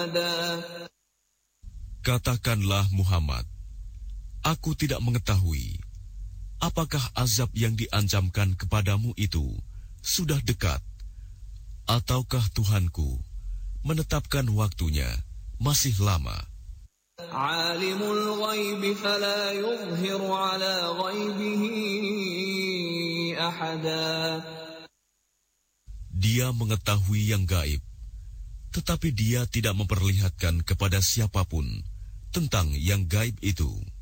Katakanlah Muhammad, aku tidak mengetahui apakah azab yang diancamkan kepadamu itu sudah dekat, ataukah Tuhanku menetapkan waktunya masih lama. Alimul ghaib fala yuzhiru ala ghaibihi ahada. Dia mengetahui yang gaib, tetapi dia tidak memperlihatkan kepada siapapun tentang yang gaib itu.